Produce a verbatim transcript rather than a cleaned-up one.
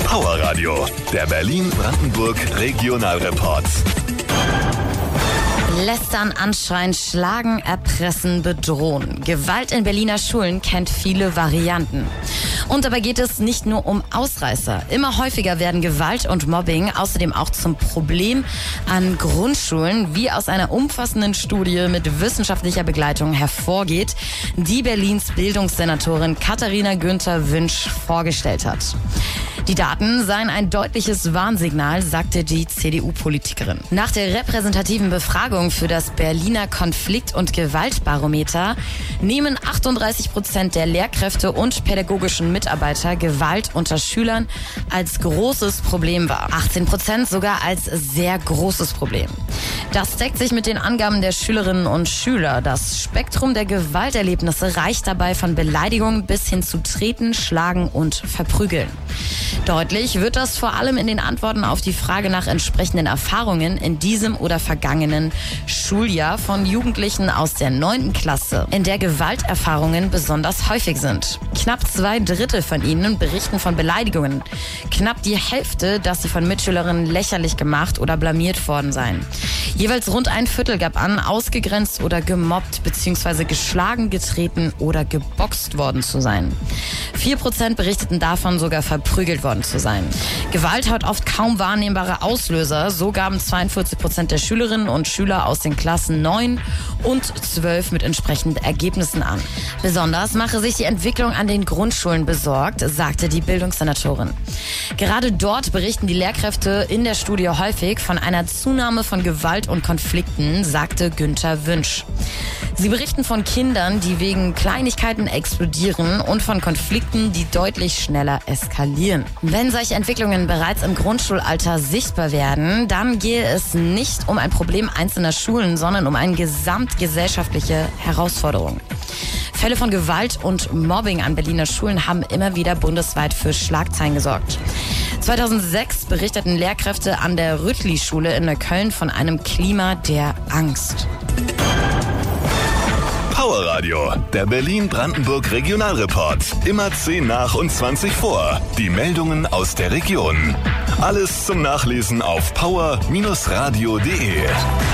Power Radio, der Berlin-Brandenburg Regionalreport. Lästern, anschreien, schlagen, erpressen, bedrohen. Gewalt in Berliner Schulen kennt viele Varianten. Und dabei geht es nicht nur um Ausreißer. Immer häufiger werden Gewalt und Mobbing außerdem auch zum Problem an Grundschulen, wie aus einer umfassenden Studie mit wissenschaftlicher Begleitung hervorgeht, die Berlins Bildungssenatorin Katharina Günther-Wünsch vorgestellt hat. Die Daten seien ein deutliches Warnsignal, sagte die C D U-Politikerin. Nach der repräsentativen Befragung für das Berliner Konflikt- und Gewaltbarometer nehmen achtunddreißig Prozent der Lehrkräfte und pädagogischen Mitarbeiter Gewalt unter Schülern als großes Problem wahr. achtzehn Prozent sogar als sehr großes Problem. Das deckt sich mit den Angaben der Schülerinnen und Schüler. Das Spektrum der Gewalterlebnisse reicht dabei von Beleidigung bis hin zu Treten, Schlagen und Verprügeln. Deutlich wird das vor allem in den Antworten auf die Frage nach entsprechenden Erfahrungen in diesem oder vergangenen Schuljahr von Jugendlichen aus der neunten Klasse, in der Gewalterfahrungen besonders häufig sind. Knapp zwei Drittel von ihnen berichten von Beleidigungen. Knapp die Hälfte, dass sie von Mitschülerinnen lächerlich gemacht oder blamiert worden seien. Jeweils rund ein Viertel gab an, ausgegrenzt oder gemobbt bzw. geschlagen, getreten oder geboxt worden zu sein. Vier Prozent berichteten davon, sogar verprügelt worden zu sein. Gewalt hat oft kaum wahrnehmbare Auslöser. So gaben zweiundvierzig Prozent der Schülerinnen und Schüler aus den Klassen neun und zwölf mit entsprechenden Ergebnissen an. Besonders mache sich die Entwicklung an den Grundschulen besorgt, sagte die Bildungssenatorin. Gerade dort berichten die Lehrkräfte in der Studie häufig von einer Zunahme von Gewalt und Konflikten, sagte Günther-Wünsch. Sie berichten von Kindern, die wegen Kleinigkeiten explodieren und von Konflikten, die deutlich schneller eskalieren. Wenn solche Entwicklungen bereits im Grundschulalter sichtbar werden, dann gehe es nicht um ein Problem einzelner Schulen, sondern um eine gesamtgesellschaftliche Herausforderung. Fälle von Gewalt und Mobbing an Berliner Schulen haben immer wieder bundesweit für Schlagzeilen gesorgt. zweitausendsechs berichteten Lehrkräfte an der Rüttli-Schule in Neukölln von einem Klima der Angst. Power Radio, der Berlin-Brandenburg Regionalreport. Immer zehn nach und zwanzig vor. Die Meldungen aus der Region. Alles zum Nachlesen auf power Bindestrich radio punkt de.